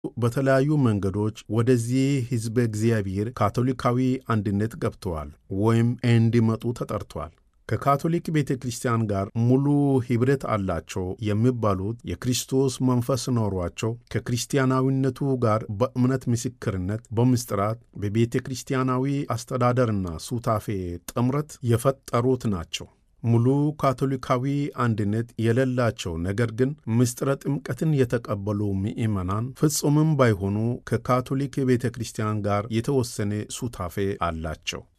በተለያዩ መንገዶች ወደዚህ ሕዝበ እግዚአብሔር ካቶሊካዊ አንድነት ገብተዋል ወይም እንዲመጡ ተጠርቷል። ከካቶሊክ ቤተ ክርስቲያን ጋር ሙሉ ኅብረት አላቸው የሚባሉት የክርስቶስ መንፈስ ኖሯቸው ከክርስቲያናዊነቱ ጋር በእምነት ምስክርነት፣ በምስጢራት፣ በቤተ ክርስቲያናዊ አስተዳደርና ሱታፌ ጥምረት የፈጠሩት ናቸው። ሙሉ ካቶሊካዊ አንድነት የሌላቸው ነገር ግን ምስጢረ ጥምቀትን የተቀበሉ ምእመናን ፍጹምም ባይሆኑ ከካቶሊክ ቤተ ክርስቲያን ጋር የተወሰነ ሱታፌ አላቸው።